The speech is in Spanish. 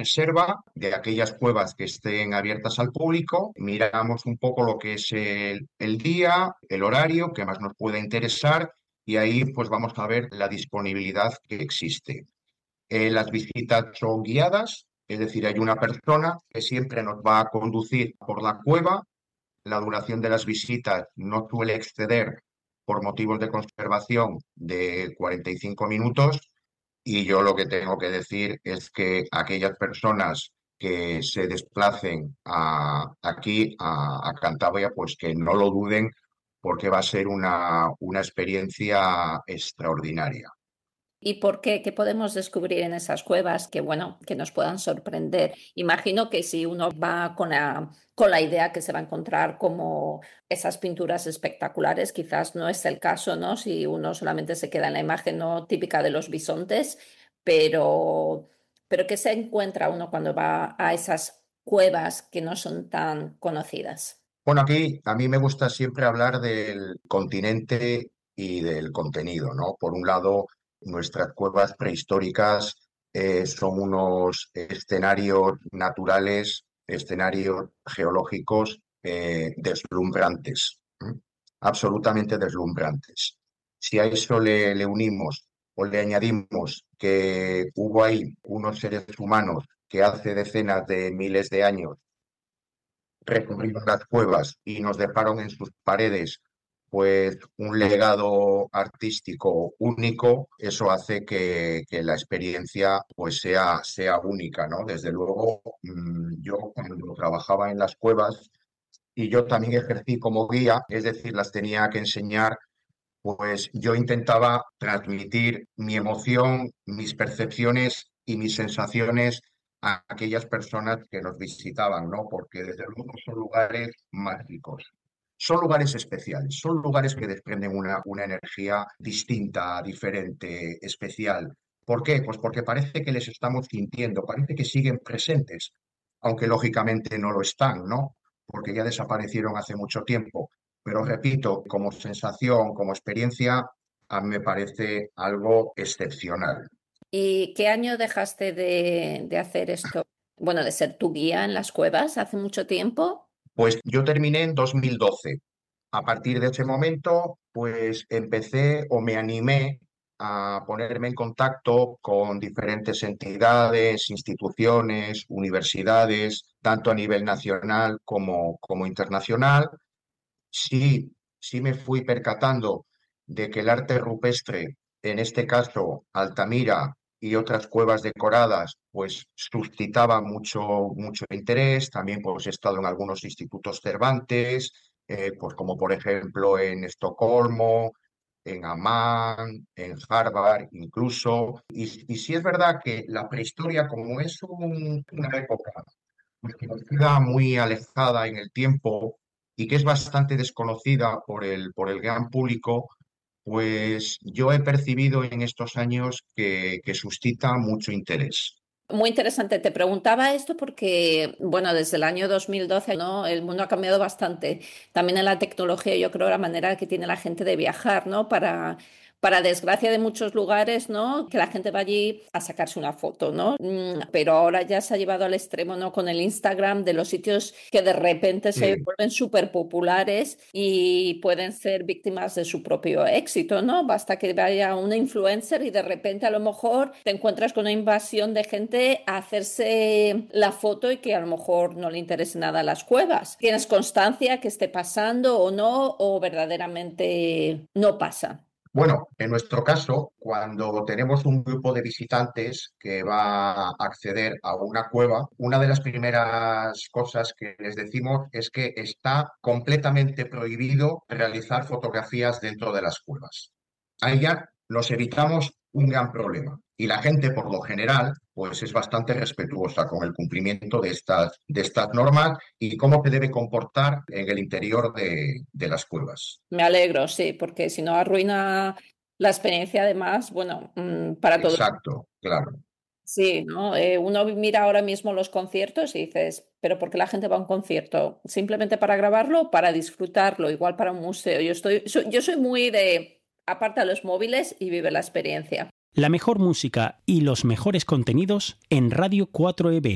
reserva de aquellas cuevas que estén abiertas al público, miramos un poco lo que es el día, el horario que más nos puede interesar y ahí pues vamos a ver la disponibilidad que existe. Las visitas son guiadas, es decir, hay una persona que siempre nos va a conducir por la cueva. La duración de las visitas no suele exceder, por motivos de conservación, de 45 minutos. Y yo lo que tengo que decir es que aquellas personas que se desplacen aquí, a Cantabria, pues que no lo duden porque va a ser una experiencia extraordinaria. ¿Y por qué? ¿Qué podemos descubrir en esas cuevas que, bueno, que nos puedan sorprender? Imagino que si uno va con la idea que se va a encontrar como esas pinturas espectaculares, quizás no es el caso, ¿no? Si uno solamente se queda en la imagen no típica de los bisontes, pero, pero ¿qué se encuentra uno cuando va a esas cuevas que no son tan conocidas? Bueno, aquí a mí me gusta siempre hablar del continente y del contenido, ¿no? Por un lado, nuestras cuevas prehistóricas son unos escenarios naturales, escenarios geológicos deslumbrantes, ¿m? Absolutamente deslumbrantes. Si a eso le unimos o le añadimos que hubo ahí unos seres humanos que hace decenas de miles de años recorrimos las cuevas y nos dejaron en sus paredes pues un legado artístico único, eso hace que la experiencia pues sea única, ¿no? Desde luego, yo cuando trabajaba en las cuevas y yo también ejercí como guía, es decir, las tenía que enseñar, pues yo intentaba transmitir mi emoción, mis percepciones y mis sensaciones a aquellas personas que nos visitaban, ¿no? Porque desde luego son lugares mágicos, son lugares especiales, son lugares que desprenden una energía distinta, diferente, especial. ¿Por qué? Pues porque parece que les estamos sintiendo, parece que siguen presentes, aunque lógicamente no lo están, ¿no? Porque ya desaparecieron hace mucho tiempo. Pero repito, como sensación, como experiencia, a mí me parece algo excepcional. ¿Y qué año dejaste de hacer esto? Bueno, de ser tu guía en las cuevas, hace mucho tiempo. Pues yo terminé en 2012. A partir de ese momento, pues empecé o me animé a ponerme en contacto con diferentes entidades, instituciones, universidades, tanto a nivel nacional como internacional. Sí, sí me fui percatando de que el arte rupestre, en este caso Altamira y otras cuevas decoradas, pues suscitaba mucho interés. También pues he estado en algunos institutos Cervantes, pues como por ejemplo en Estocolmo, en Amán, en Harvard incluso. Y sí es verdad que la prehistoria, como es una época pues, que nos queda muy alejada en el tiempo y que es bastante desconocida por el gran público, pues yo he percibido en estos años que suscita mucho interés. Muy interesante. Te preguntaba esto porque, bueno, desde el año 2012, ¿no? El mundo ha cambiado bastante. También en la tecnología, yo creo, la manera que tiene la gente de viajar, ¿no? Para desgracia de muchos lugares, ¿no? Que la gente va allí a sacarse una foto, ¿no? Pero ahora ya se ha llevado al extremo, ¿no? Con el Instagram de los sitios que de repente se Sí, vuelven súper populares y pueden ser víctimas de su propio éxito, ¿no? Basta que vaya una influencer y de repente a lo mejor te encuentras con una invasión de gente a hacerse la foto y que a lo mejor no le interese nada las cuevas. ¿Tienes constancia que esté pasando o no, o verdaderamente no pasa? bueno, en nuestro caso, cuando tenemos un grupo de visitantes que va a acceder a una cueva, una de las primeras cosas que les decimos es que está completamente prohibido realizar fotografías dentro de las cuevas. Ahí ya nos evitamos un gran problema. Y la gente, por lo general, pues es bastante respetuosa con el cumplimiento de estas normas y cómo se debe comportar en el interior de las cuevas. Me alegro, sí, porque si no arruina la experiencia además, bueno, para todo. Exacto, claro. Sí, ¿no? Uno mira ahora mismo los conciertos y dices, pero ¿por qué la gente va a un concierto? ¿Simplemente para grabarlo, para disfrutarlo, igual para un museo? Yo soy muy de aparta los móviles y vive la experiencia. La mejor música y los mejores contenidos en Radio 4EB.